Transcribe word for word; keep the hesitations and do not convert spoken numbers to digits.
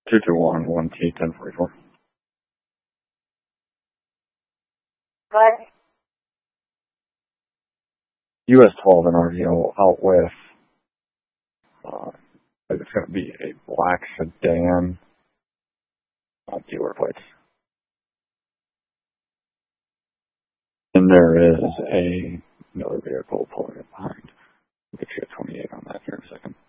two two one, one T, ten forty-four. What? U S twelve and R V O out with, uh, it's going to be a black sedan, uh, dealer plates. And there is a, another vehicle pulling it behind. We'll get you a twenty-eight on that here in a second.